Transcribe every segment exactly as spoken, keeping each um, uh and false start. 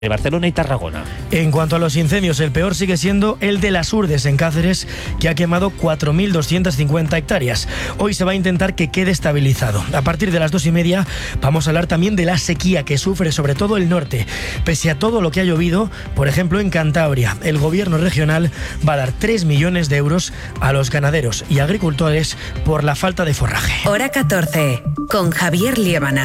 de Barcelona y Tarragona. En cuanto a los incendios, el peor sigue siendo el de Las Urdes, en Cáceres, que ha quemado cuatro mil doscientas cincuenta hectáreas. Hoy se va a intentar que quede estabilizado. A partir de las dos y media vamos a hablar también de la sequía que sufre sobre todo el norte. Pese a todo lo que ha llovido, por ejemplo en Cantabria, el gobierno regional va a dar tres millones de euros a los ganaderos y agricultores por la falta de forraje. Hora catorce, con Javier Liébana.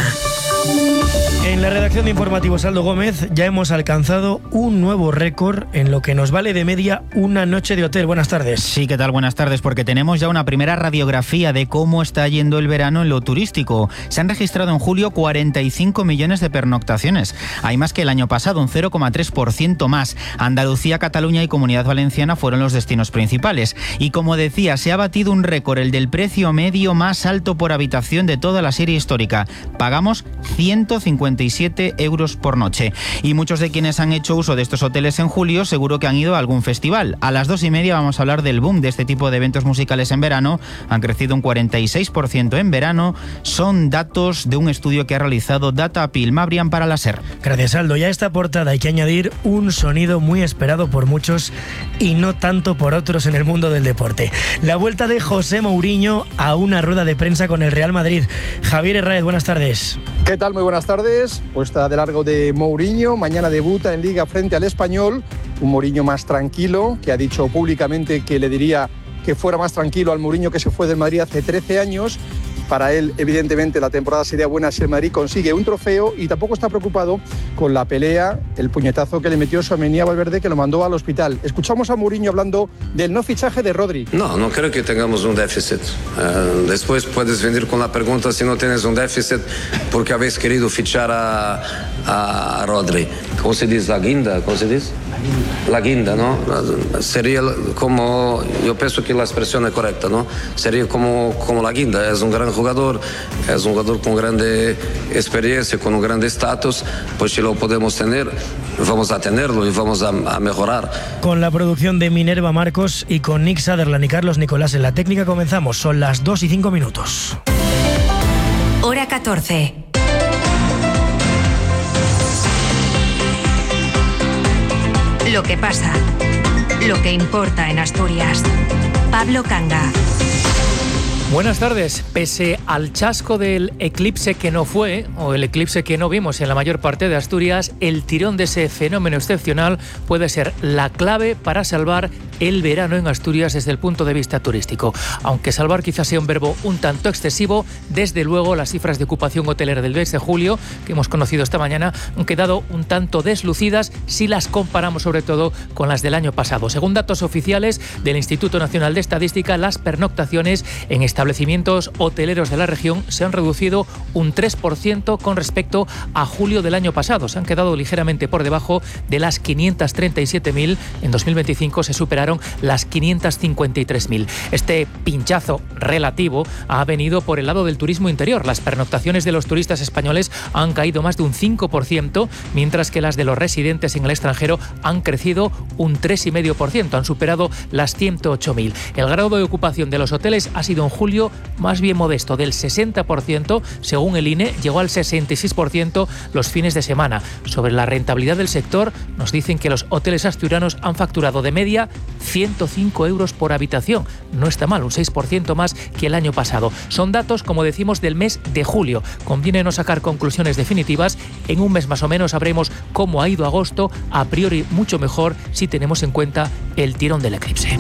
En la redacción de Informativos Aldo Gómez ya hemos alcanzado un nuevo récord en lo que nos vale de media una noche de hotel. Buenas tardes. Sí, ¿qué tal? Buenas tardes, porque tenemos ya una primera radiografía de cómo está yendo el verano en lo turístico. Se han registrado en julio cuarenta y cinco millones de pernoctaciones. Hay más que el año pasado, un cero coma tres por ciento más. Andalucía, Cataluña y Comunidad Valenciana fueron los destinos principales. Y como decía, se ha batido un récord, el del precio medio más alto por habitación de toda la serie histórica. Pagamos ciento cincuenta y siete euros por noche. Y muchos de quienes han hecho uso de estos hoteles en julio seguro que han ido a algún festival. A las dos y media vamos a hablar del boom de este tipo de eventos musicales en verano. Han crecido un cuarenta y seis por ciento en verano. Son datos de un estudio que ha realizado Datapil Mabrian para la SER. Gracias, Aldo. Y a esta portada hay que añadir un sonido muy esperado por muchos y no tanto por otros en el mundo del deporte. La vuelta de José Mourinho a una rueda de prensa con el Real Madrid. Javier Herráez, buenas tardes. ¿Qué tal? Muy buenas tardes. Puesta de largo de Mourinho. Mañana debuta en Liga frente al Español. Un Mourinho más tranquilo, que ha dicho públicamente que le diría que fuera más tranquilo al Mourinho que se fue del Madrid hace trece años. Para él, evidentemente, la temporada sería buena si el Madrid consigue un trofeo y tampoco está preocupado con la pelea, el puñetazo que le metió Tchouaméni a Valverde, que lo mandó al hospital. Escuchamos a Mourinho hablando del no fichaje de Rodri. No, no creo que tengamos un déficit. Uh, después puedes venir con la pregunta si no tienes un déficit porque habéis querido fichar a, a Rodri. ¿Cómo se dice? La guinda, ¿cómo se dice? La guinda, ¿no? Sería como, yo pienso que la expresión es correcta, ¿no? Sería como, como la guinda, es un gran jugador, es un jugador con grande experiencia, con un grande estatus, pues si lo podemos tener, vamos a tenerlo y vamos a, a mejorar. Con la producción de Minerva Marcos y con Nick Sutherland y Carlos Nicolás en la técnica comenzamos, son las dos y cinco minutos. Hora catorce. Lo que pasa, lo que importa en Asturias. Pablo Canga. Buenas tardes. Pese al chasco del eclipse que no fue, o el eclipse que no vimos en la mayor parte de Asturias, el tirón de ese fenómeno excepcional puede ser la clave para salvar el verano en Asturias desde el punto de vista turístico. Aunque salvar quizás sea un verbo un tanto excesivo, desde luego las cifras de ocupación hotelera del mes de julio, que hemos conocido esta mañana, han quedado un tanto deslucidas si las comparamos sobre todo con las del año pasado. Según datos oficiales del Instituto Nacional de Estadística, las pernoctaciones en establecimientos hoteleros de la región se han reducido un tres por ciento con respecto a julio del año pasado. Se han quedado ligeramente por debajo de las quinientas treinta y siete mil. En dos mil veinticinco se superaron las quinientas cincuenta y tres mil. Este pinchazo relativo ha venido por el lado del turismo interior. Las pernoctaciones de los turistas españoles han caído más de un cinco por ciento, mientras que las de los residentes en el extranjero han crecido un tres coma cinco por ciento. Han superado las ciento ocho mil. El grado de ocupación de los hoteles ha sido en julio más bien modesto, del sesenta por ciento, según el I N E, llegó al sesenta y seis por ciento los fines de semana. Sobre la rentabilidad del sector, nos dicen que los hoteles asturianos han facturado de media ciento cinco euros por habitación. No está mal, un seis por ciento más que el año pasado. Son datos, como decimos, del mes de julio. Conviene no sacar conclusiones definitivas. En un mes más o menos sabremos cómo ha ido agosto, a priori mucho mejor si tenemos en cuenta el tirón del eclipse.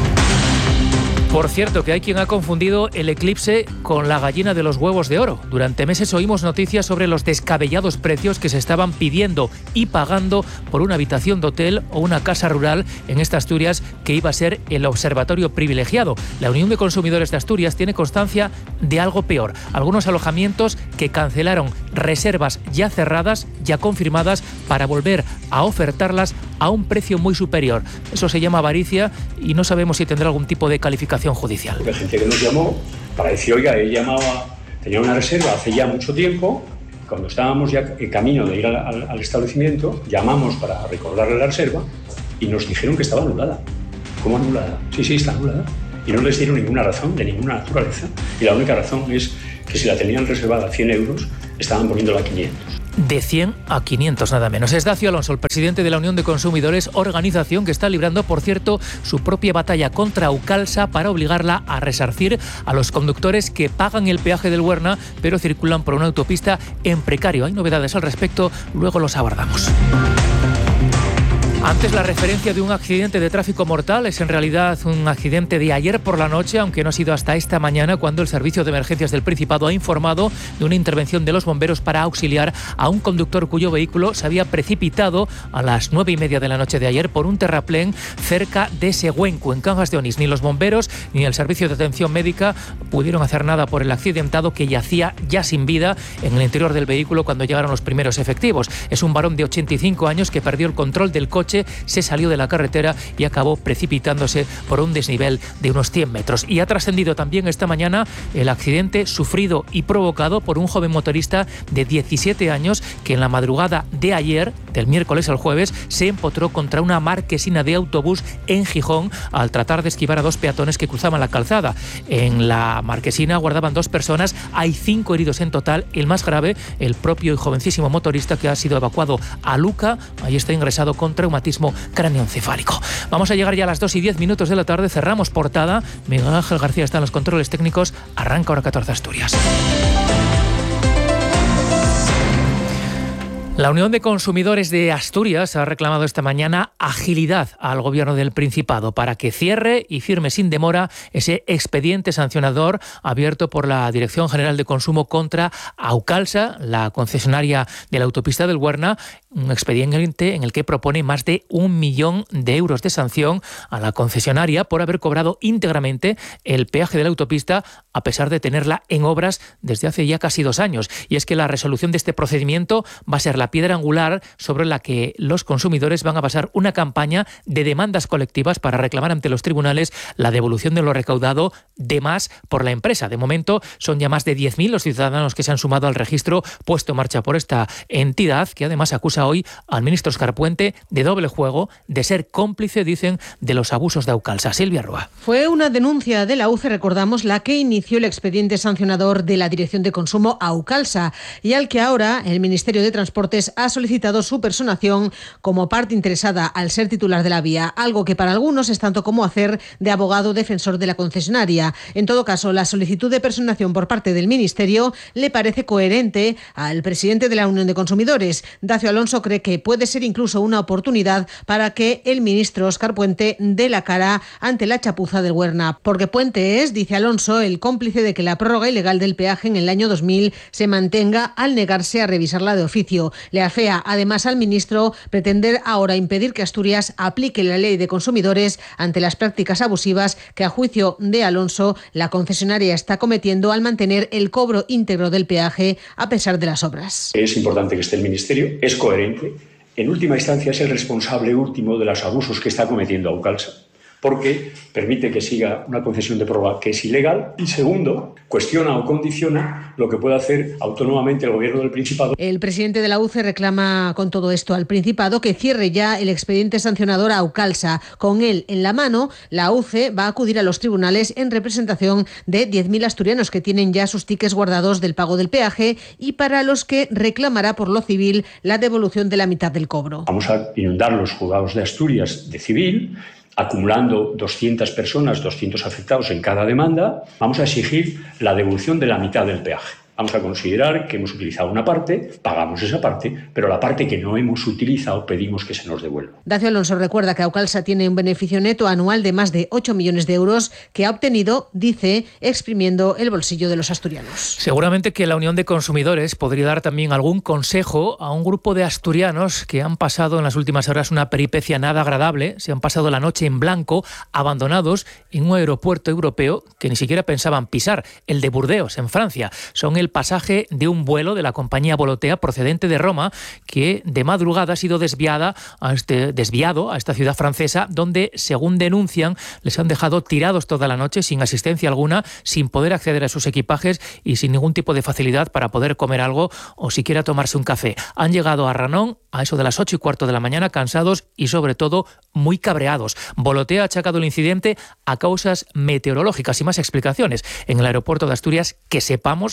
Por cierto, que hay quien ha confundido el eclipse con la gallina de los huevos de oro. Durante meses oímos noticias sobre los descabellados precios que se estaban pidiendo y pagando por una habitación de hotel o una casa rural en esta Asturias que iba a ser el observatorio privilegiado. La Unión de Consumidores de Asturias tiene constancia de algo peor. Algunos alojamientos que cancelaron reservas ya cerradas, ya confirmadas, para volver a ofertarlas a un precio muy superior. Eso se llama avaricia y no sabemos si tendrá algún tipo de calificación judicial. La gente que nos llamó para decir, oiga, él llamaba, tenía una reserva hace ya mucho tiempo, cuando estábamos ya en camino de ir al, al, al establecimiento, llamamos para recordarle la reserva y nos dijeron que estaba anulada. ¿Cómo anulada? Sí, sí, está anulada. Y no les dieron ninguna razón, de ninguna naturaleza. Y la única razón es que si la tenían reservada a cien euros, estaban poniéndola a quinientos. de cien a quinientos, nada menos. Es Dacio Alonso, el presidente de la Unión de Consumidores, organización que está librando, por cierto, su propia batalla contra Aucalsa para obligarla a resarcir a los conductores que pagan el peaje del Huerna, pero circulan por una autopista en precario. Hay novedades al respecto, luego los abordamos. Antes, la referencia de un accidente de tráfico mortal es en realidad un accidente de ayer por la noche, aunque no ha sido hasta esta mañana cuando el Servicio de Emergencias del Principado ha informado de una intervención de los bomberos para auxiliar a un conductor cuyo vehículo se había precipitado a las nueve y media de la noche de ayer por un terraplén cerca de Següenco, en Cangas de Onís. Ni los bomberos ni el Servicio de Atención Médica pudieron hacer nada por el accidentado, que yacía ya sin vida en el interior del vehículo cuando llegaron los primeros efectivos. Es un varón de ochenta y cinco años que perdió el control del coche, se salió de la carretera y acabó precipitándose por un desnivel de unos cien metros. Y ha trascendido también esta mañana el accidente sufrido y provocado por un joven motorista de diecisiete años que en la madrugada de ayer, del miércoles al jueves, se empotró contra una marquesina de autobús en Gijón al tratar de esquivar a dos peatones que cruzaban la calzada. En la marquesina guardaban dos personas, hay cinco heridos en total, el más grave, el propio y jovencísimo motorista, que ha sido evacuado a Luca, ahí está ingresado con traumatismo cráneoencefálico. Vamos a llegar ya a las dos y diez minutos de la tarde, cerramos portada. Miguel Ángel García está en los controles técnicos, arranca Hora catorce Asturias. La Unión de Consumidores de Asturias ha reclamado esta mañana agilidad al Gobierno del Principado para que cierre y firme sin demora ese expediente sancionador abierto por la Dirección General de Consumo contra Aucalsa, la concesionaria de la autopista del Huerna, un expediente en el que propone más de un millón de euros de sanción a la concesionaria por haber cobrado íntegramente el peaje de la autopista a pesar de tenerla en obras desde hace ya casi dos años. Y es que la resolución de este procedimiento va a ser la piedra angular sobre la que los consumidores van a basar una campaña de demandas colectivas para reclamar ante los tribunales la devolución de lo recaudado de más por la empresa. De momento son ya más de diez mil los ciudadanos que se han sumado al registro puesto en marcha por esta entidad, que además acusa hoy al ministro Escarpuente de doble juego, de ser cómplice, dicen, de los abusos de Aucalsa. Silvia Rúa. Fue una denuncia de la U C E, recordamos, la que inició el expediente sancionador de la Dirección de Consumo a Aucalsa y al que ahora el Ministerio de Transportes ha solicitado su personación como parte interesada al ser titular de la vía, algo que para algunos es tanto como hacer de abogado defensor de la concesionaria. En todo caso, la solicitud de personación por parte del Ministerio le parece coherente al presidente de la Unión de Consumidores. Dacio Alonso cree que puede ser incluso una oportunidad para que el ministro Óscar Puente dé la cara ante la chapuza del Huerna, porque Puente es, dice Alonso, el cómplice de que la prórroga ilegal del peaje en el año dos mil se mantenga al negarse a revisarla de oficio. Le afea además al ministro pretender ahora impedir que Asturias aplique la ley de consumidores ante las prácticas abusivas que, a juicio de Alonso, la concesionaria está cometiendo al mantener el cobro íntegro del peaje a pesar de las obras. Es importante que esté el ministerio, es coherente. En última instancia es el responsable último de los abusos que está cometiendo Aucalsa, porque permite que siga una concesión de prórroga que es ilegal y, segundo, cuestiona o condiciona lo que puede hacer autónomamente el Gobierno del Principado. El presidente de la U C E reclama con todo esto al Principado que cierre ya el expediente sancionador a Aucalsa. Con él en la mano, la U C E va a acudir a los tribunales en representación de diez mil asturianos que tienen ya sus tickets guardados del pago del peaje y para los que reclamará por lo civil la devolución de la mitad del cobro. Vamos a inundar los juzgados de Asturias de civil, acumulando doscientas personas, doscientos afectados en cada demanda. Vamos a exigir la devolución de la mitad del peaje. Vamos a considerar que hemos utilizado una parte, pagamos esa parte, pero la parte que no hemos utilizado pedimos que se nos devuelva. Dacio Alonso recuerda que Aucalsa tiene un beneficio neto anual de más de ocho millones de euros que ha obtenido, dice, exprimiendo el bolsillo de los asturianos. Seguramente que la Unión de Consumidores podría dar también algún consejo a un grupo de asturianos que han pasado en las últimas horas una peripecia nada agradable, se han pasado la noche en blanco, abandonados en un aeropuerto europeo que ni siquiera pensaban pisar, el de Burdeos, en Francia. Son el pasaje de un vuelo de la compañía Volotea procedente de Roma que de madrugada ha sido desviada a este, desviado a esta ciudad francesa donde, según denuncian, les han dejado tirados toda la noche sin asistencia alguna, sin poder acceder a sus equipajes y sin ningún tipo de facilidad para poder comer algo o siquiera tomarse un café. Han llegado a Ranón a eso de las ocho y cuarto de la mañana, cansados y sobre todo muy cabreados. Volotea ha achacado el incidente a causas meteorológicas y más explicaciones. En el aeropuerto de Asturias, que sepamos, no se ha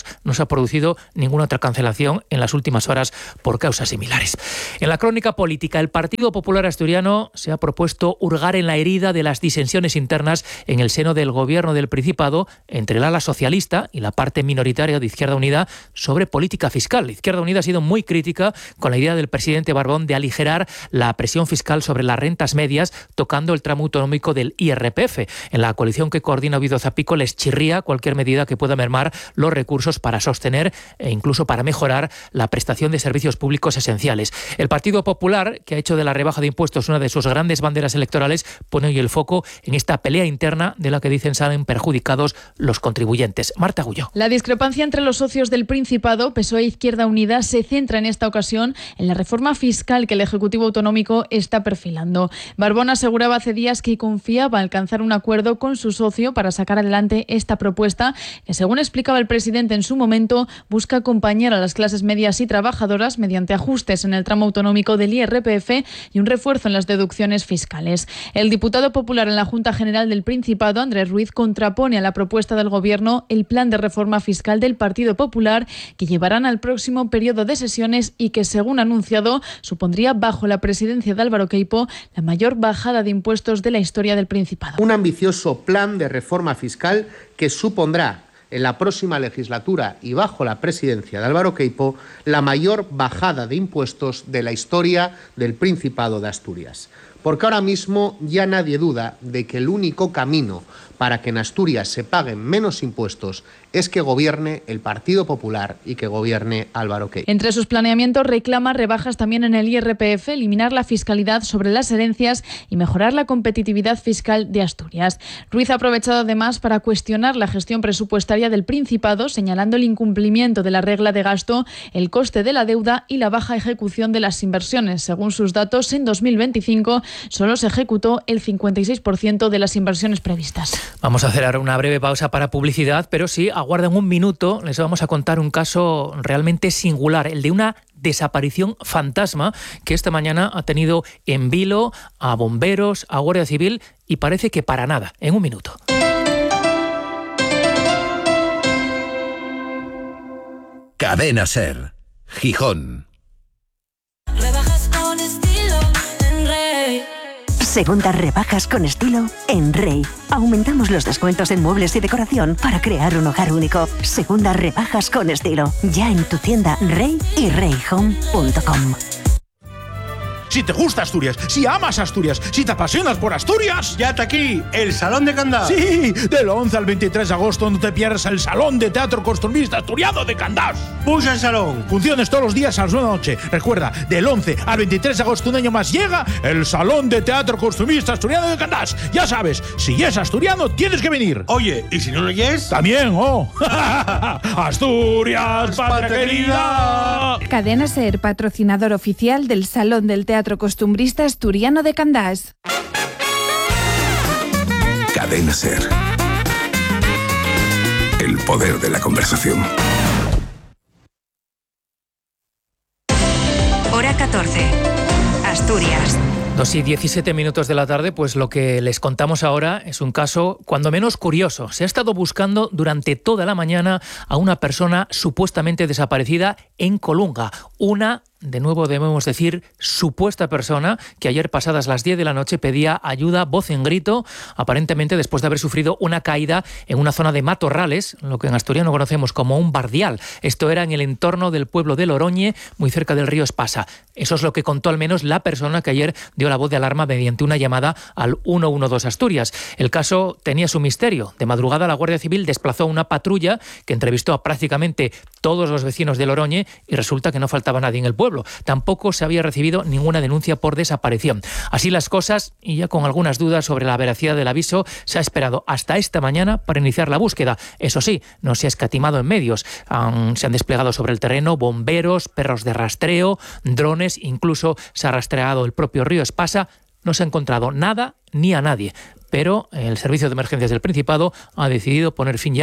ha producido ninguna otra cancelación en las últimas horas por causas similares. En la crónica política, el Partido Popular Asturiano se ha propuesto hurgar en la herida de las disensiones internas en el seno del gobierno del Principado entre el ala socialista y la parte minoritaria de Izquierda Unida sobre política fiscal. Izquierda Unida ha sido muy crítica con la idea del presidente Barbón de aligerar la presión fiscal sobre las rentas medias, tocando el tramo autonómico del I R P F. En la coalición que coordina Oviedo Zapico les chirría cualquier medida que pueda mermar los recursos para sostener e incluso para mejorar la prestación de servicios públicos esenciales. El Partido Popular, que ha hecho de la rebaja de impuestos una de sus grandes banderas electorales, pone hoy el foco en esta pelea interna de la que dicen salen perjudicados los contribuyentes. Marta Agulló. La discrepancia entre los socios del Principado, P S O E e Izquierda Unida, se centra en esta ocasión en la reforma fiscal que el Ejecutivo Autonómico está perfilando. Barbón aseguraba hace días que confiaba alcanzar un acuerdo con su socio para sacar adelante esta propuesta que, según explicaba el presidente en su momento, busca acompañar a las clases medias y trabajadoras mediante ajustes en el tramo autonómico del I R P F y un refuerzo en las deducciones fiscales. El diputado popular en la Junta General del Principado, Andrés Ruiz, contrapone a la propuesta del Gobierno el plan de reforma fiscal del Partido Popular que llevarán al próximo periodo de sesiones y que, según ha anunciado, supondría, bajo la presidencia de Álvaro Queipo, la mayor bajada de impuestos de la historia del Principado. Un ambicioso plan de reforma fiscal que supondrá en la próxima legislatura y bajo la presidencia de Álvaro Queipo la mayor bajada de impuestos de la historia del Principado de Asturias. Porque ahora mismo ya nadie duda de que el único camino para que en Asturias se paguen menos impuestos es que gobierne el Partido Popular y que gobierne Álvaro Queipo. Entre sus planeamientos reclama rebajas también en el I R P F, eliminar la fiscalidad sobre las herencias y mejorar la competitividad fiscal de Asturias. Ruiz ha aprovechado además para cuestionar la gestión presupuestaria del Principado, señalando el incumplimiento de la regla de gasto, el coste de la deuda y la baja ejecución de las inversiones. Según sus datos, en dos mil veinticinco solo se ejecutó el cincuenta y seis por ciento de las inversiones previstas. Vamos a hacer ahora una breve pausa para publicidad, pero sí, aguarden un minuto, les vamos a contar un caso realmente singular, el de una desaparición fantasma que esta mañana ha tenido en vilo a bomberos, a Guardia Civil y parece que para nada. En un minuto. Cadena SER, Gijón. Segundas rebajas con estilo en Rey. Aumentamos los descuentos en muebles y decoración para crear un hogar único. Segundas rebajas con estilo. Ya en tu tienda Rey y rey home punto com. Si te gusta Asturias, si amas Asturias, si te apasionas por Asturias, ya está aquí el Salón de Candás. Sí, del once al veintitrés de agosto no te pierdas el Salón de Teatro Costumbrista Asturiano de Candás. Pulsa el salón. Funciones todos los días a las nueve de la noche. Recuerda, del once al veintitrés de agosto, un año más, llega el Salón de Teatro Costumbrista Asturiano de Candás. Ya sabes, si es asturiano, tienes que venir. Oye, ¿y si no lo es? También, oh. Asturias, patria querida. Cadena SER, patrocinador oficial del Salón del Teatro Costumbrista Asturiano de Candás. Cadena SER. El poder de la conversación. Hora catorce. Asturias. Dos y diecisiete minutos de la tarde, pues lo que les contamos ahora es un caso cuando menos curioso. Se ha estado buscando durante toda la mañana a una persona supuestamente desaparecida en Colunga. Una, de nuevo debemos decir, supuesta persona que ayer pasadas las diez de la noche pedía ayuda voz en grito, aparentemente después de haber sufrido una caída en una zona de matorrales, lo que en asturiano conocemos como un bardial. Esto era en el entorno del pueblo de Loroñe, muy cerca del río Espasa. Eso es lo que contó al menos la persona que ayer dio la voz de alarma mediante una llamada al uno uno dos Asturias. El caso tenía su misterio. De madrugada la Guardia Civil desplazó una patrulla que entrevistó a prácticamente todos los vecinos de Loroñe y resulta que no faltaba nadie en el pueblo. Tampoco se había recibido ninguna denuncia por desaparición. Así las cosas, y ya con algunas dudas sobre la veracidad del aviso, se ha esperado hasta esta mañana para iniciar la búsqueda. Eso sí, no se ha escatimado en medios. Um, se han desplegado sobre el terreno bomberos, perros de rastreo, drones, incluso se ha rastreado el propio río Espasa. No se ha encontrado nada ni a nadie. Pero el Servicio de Emergencias del Principado ha decidido poner fin ya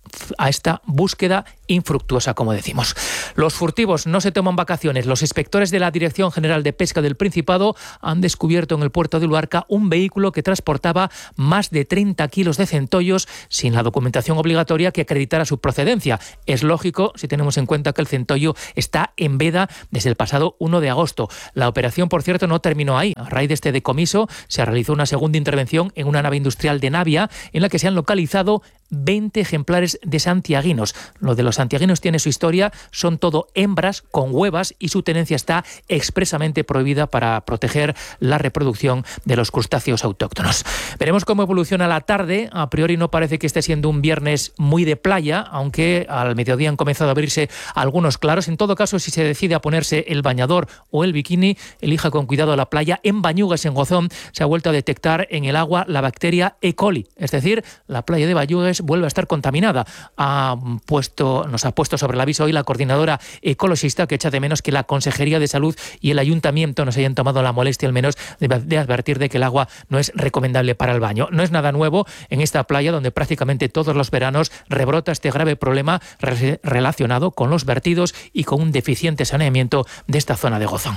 a esta búsqueda infructuosa, como decimos. Los furtivos no se toman vacaciones. Los inspectores de la Dirección General de Pesca del Principado han descubierto en el puerto de Luarca un vehículo que transportaba más de treinta kilos de centollos sin la documentación obligatoria que acreditara su procedencia. Es lógico si tenemos en cuenta que el centollo está en veda desde el pasado uno de agosto. La operación, por cierto, no terminó ahí. A raíz de este decomiso se realizó una segunda intervención en una nave industrial de Navia en la que se han localizado veinte ejemplares de santiaguinos. Lo de los santiaguinos tiene su historia, son todo hembras con huevas y su tenencia está expresamente prohibida para proteger la reproducción de los crustáceos autóctonos. Veremos cómo evoluciona la tarde. A priori no parece que esté siendo un viernes muy de playa, aunque al mediodía han comenzado a abrirse algunos claros. En todo caso, si se decide a ponerse el bañador o el bikini, elija con cuidado la playa. En Bañugues, en Gozón, se ha vuelto a detectar en el agua la bacteria E. coli, es decir, la playa de Bañugues vuelve a estar contaminada. Ha puesto, nos ha puesto sobre el aviso hoy la coordinadora ecologista, que echa de menos que la Consejería de Salud y el Ayuntamiento nos hayan tomado la molestia al menos de, de advertir de que el agua no es recomendable para el baño. No es nada nuevo en esta playa donde prácticamente todos los veranos rebrota este grave problema re- relacionado con los vertidos y con un deficiente saneamiento de esta zona de Gozón.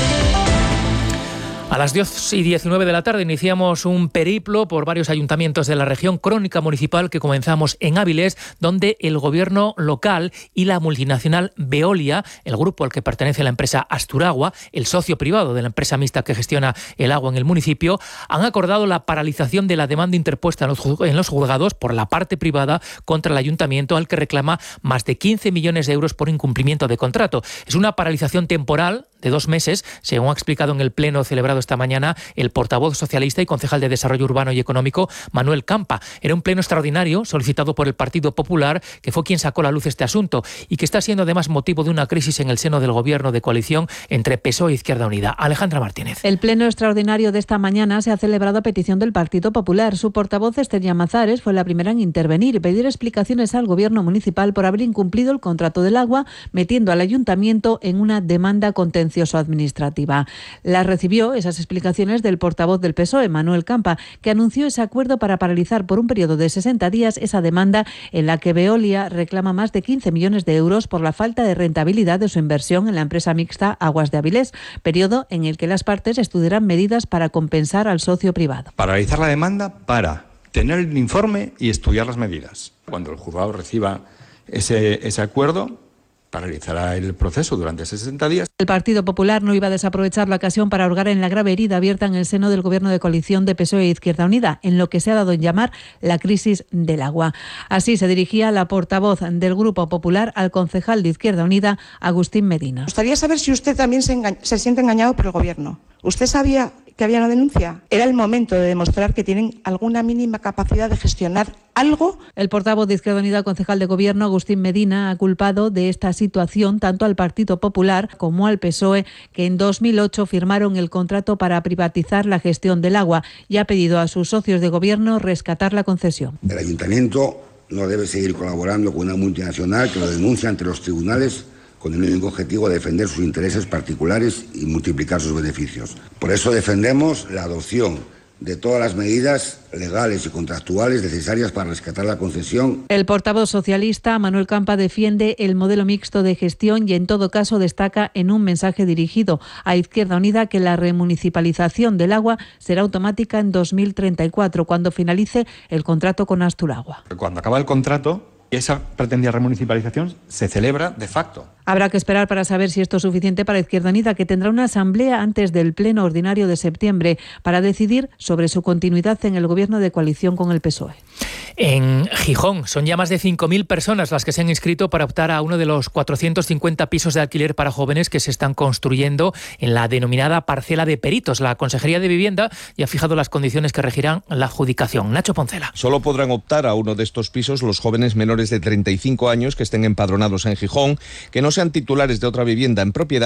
A las diez y diecinueve de la tarde iniciamos un periplo por varios ayuntamientos de la región, crónica municipal que comenzamos en Áviles, donde el gobierno local y la multinacional Veolia, el grupo al que pertenece la empresa Asturagua, el socio privado de la empresa mixta que gestiona el agua en el municipio, han acordado la paralización de la demanda interpuesta en los, en los juzgados por la parte privada contra el ayuntamiento, al que reclama más de quince millones de euros por incumplimiento de contrato. Es una paralización temporal de dos meses, según ha explicado en el pleno celebrado esta mañana el portavoz socialista y concejal de Desarrollo Urbano y Económico, Manuel Campa. Era un pleno extraordinario solicitado por el Partido Popular, que fue quien sacó a la luz este asunto y que está siendo además motivo de una crisis en el seno del gobierno de coalición entre P S O E e Izquierda Unida. Alejandra Martínez. El pleno extraordinario de esta mañana se ha celebrado a petición del Partido Popular. Su portavoz, Esther Llamazares, fue la primera en intervenir y pedir explicaciones al gobierno municipal por haber incumplido el contrato del agua, metiendo al ayuntamiento en una demanda contenciosa administrativa. La recibió esas explicaciones del portavoz del P S O E, Manuel Campa, que anunció ese acuerdo para paralizar por un periodo de sesenta días esa demanda en la que Veolia reclama más de quince millones de euros por la falta de rentabilidad de su inversión en la empresa mixta Aguas de Avilés, periodo en el que las partes estudiarán medidas para compensar al socio privado. Paralizar la demanda para tener el informe y estudiar las medidas. Cuando el juzgado reciba ese, ese acuerdo, paralizará el proceso durante sesenta días. El Partido Popular no iba a desaprovechar la ocasión para hurgar en la grave herida abierta en el seno del gobierno de coalición de P S O E e Izquierda Unida, en lo que se ha dado en llamar la crisis del agua. Así se dirigía la portavoz del Grupo Popular al concejal de Izquierda Unida, Agustín Medina. Me gustaría saber si usted también se, enga- se siente engañado por el gobierno. ¿Usted sabía que había una denuncia? Era el momento de demostrar que tienen alguna mínima capacidad de gestionar algo. El portavoz de Izquierda Unida, concejal de Gobierno, Agustín Medina, ha culpado de esta situación tanto al Partido Popular como al P S O E, que en dos mil ocho firmaron el contrato para privatizar la gestión del agua, y ha pedido a sus socios de Gobierno rescatar la concesión. El Ayuntamiento no debe seguir colaborando con una multinacional que lo denuncia ante los tribunales con el único objetivo de defender sus intereses particulares y multiplicar sus beneficios. Por eso defendemos la adopción de todas las medidas legales y contractuales necesarias para rescatar la concesión. El portavoz socialista, Manuel Campa, defiende el modelo mixto de gestión y en todo caso destaca en un mensaje dirigido a Izquierda Unida que la remunicipalización del agua será automática en dos mil treinta y cuatro, cuando finalice el contrato con Asturagua. Cuando acaba el contrato, esa pretendida remunicipalización se celebra de facto. Habrá que esperar para saber si esto es suficiente para Izquierda Unida, que tendrá una asamblea antes del pleno ordinario de septiembre para decidir sobre su continuidad en el gobierno de coalición con el P S O E. En Gijón son ya más de cinco mil personas las que se han inscrito para optar a uno de los cuatrocientos cincuenta pisos de alquiler para jóvenes que se están construyendo en la denominada parcela de Peritos. La Consejería de Vivienda ya ha fijado las condiciones que regirán la adjudicación. Nacho Poncela. Solo podrán optar a uno de estos pisos los jóvenes menores de treinta y cinco años que estén empadronados en Gijón, que no sean titulares de otra vivienda en propiedad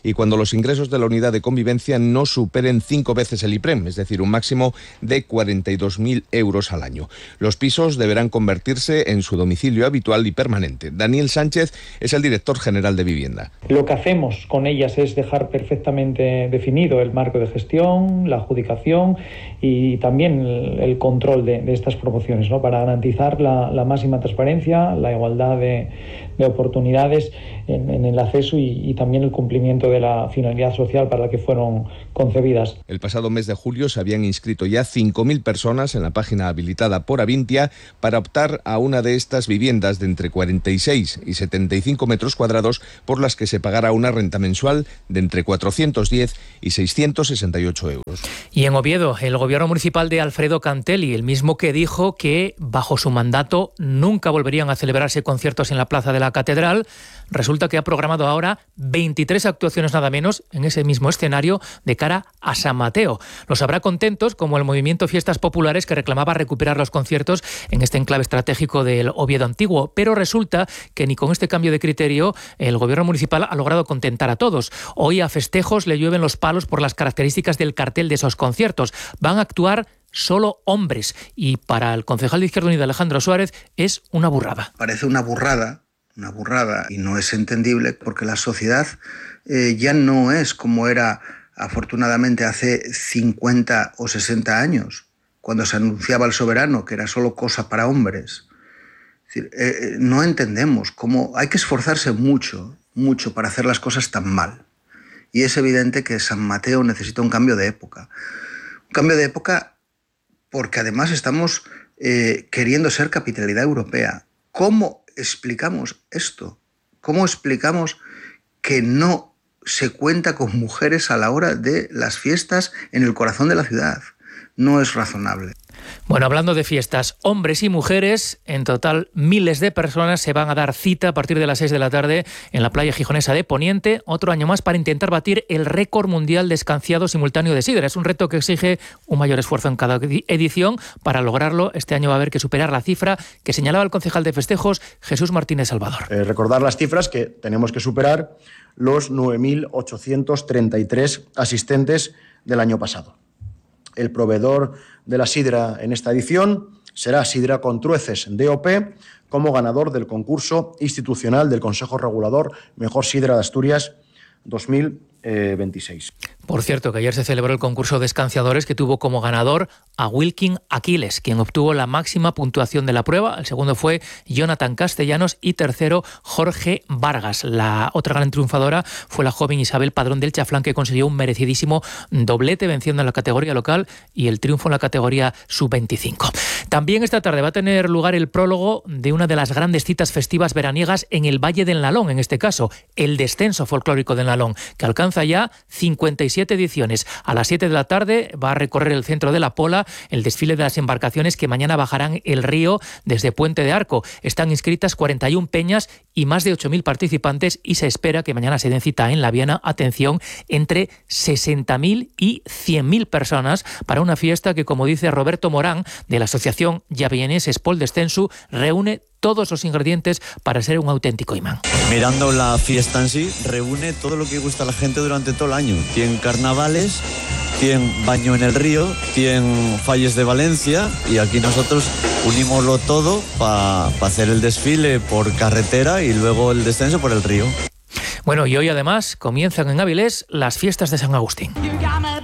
y cuando los ingresos de la unidad de convivencia no superen cinco veces el IPREM, es decir, un máximo de cuarenta y dos mil euros al año. Los pisos deberán convertirse en su domicilio habitual y permanente. Daniel Sánchez es el director general de Vivienda. Lo que hacemos con ellas es dejar perfectamente definido el marco de gestión, la adjudicación y también el, el control de, de estas promociones, ¿no? Para garantizar la, la máxima transparencia, la igualdad de, de oportunidades en, en el acceso y, y también el cumplimiento de la finalidad social para la que fueron concebidas. El pasado mes de julio se habían inscrito ya cinco mil personas en la página habilitada por Avintia para optar a una de estas viviendas de entre cuarenta y seis y setenta y cinco metros cuadrados por las que se pagará una renta mensual de entre cuatrocientos diez y seiscientos sesenta y ocho euros. Y en Oviedo, el gobierno municipal de Alfredo Cantelli, el mismo que dijo que bajo su mandato nunca volverían a celebrarse conciertos en la plaza de la Catedral, resulta que ha programado ahora veintitrés actuaciones nada menos en ese mismo escenario de cara a San Mateo. Los habrá contentos como el movimiento Fiestas Populares, que reclamaba recuperar los conciertos en este enclave estratégico del Oviedo antiguo, pero resulta que ni con este cambio de criterio el gobierno municipal ha logrado contentar a todos. Hoy a festejos le llueven los palos por las características del cartel de esos conciertos. Van a actuar solo hombres y para el concejal de Izquierda Unida, Alejandro Suárez, es una burrada. Parece una burrada, una burrada y no es entendible porque la sociedad eh, ya no es como era afortunadamente hace cincuenta o sesenta años, cuando se anunciaba el soberano, que era solo cosa para hombres. Es decir, eh, no entendemos cómo hay que esforzarse mucho, mucho para hacer las cosas tan mal. Y es evidente que San Mateo necesita un cambio de época. Un cambio de época porque además estamos eh, queriendo ser capitalidad europea. ¿Cómo explicamos esto? ¿Cómo explicamos que no se cuenta con mujeres a la hora de las fiestas en el corazón de la ciudad? No es razonable. Bueno, hablando de fiestas, hombres y mujeres, en total miles de personas se van a dar cita a partir de las seis de la tarde en la playa gijonesa de Poniente, otro año más para intentar batir el récord mundial de escanciado simultáneo de sidra. Es un reto que exige un mayor esfuerzo en cada edición. Para lograrlo, este año va a haber que superar la cifra que señalaba el concejal de festejos, Jesús Martínez Salvador. Eh, recordar las cifras que tenemos que superar los nueve mil ochocientos treinta y tres asistentes del año pasado. El proveedor de la sidra en esta edición será Sidra Contrueces D O P, como ganador del concurso institucional del Consejo Regulador Mejor Sidra de Asturias dos mil veintiséis. Por cierto, que ayer se celebró el concurso de escanciadores que tuvo como ganador a Wilkin Aquiles, quien obtuvo la máxima puntuación de la prueba. El segundo fue Jonathan Castellanos y tercero Jorge Vargas. La otra gran triunfadora fue la joven Isabel Padrón del Chaflán, que consiguió un merecidísimo doblete venciendo en la categoría local y el triunfo en la categoría sub veinticinco. También esta tarde va a tener lugar el prólogo de una de las grandes citas festivas veraniegas en el Valle del Nalón, en este caso el descenso folclórico del Nalón, que alcanza ya cincuenta y siete ediciones. A las siete de la tarde va a recorrer el centro de la Pola el desfile de las embarcaciones que mañana bajarán el río desde Puente de Arco. Están inscritas cuarenta y una peñas y más de ocho mil participantes y se espera que mañana se den cita en La Viana, atención, entre sesenta mil y cien mil personas para una fiesta que, como dice Roberto Morán, de la asociación Llavianeses Pol Descensu, reúne todos los ingredientes para ser un auténtico imán. Mirando la fiesta en sí, reúne todo lo que gusta a la gente durante todo el año. Tienen carnavales, tienen baño en el río, tienen falles de Valencia y aquí nosotros unimoslo todo para pa hacer el desfile por carretera y luego el descenso por el río. Bueno, y hoy además comienzan en Avilés las fiestas de San Agustín.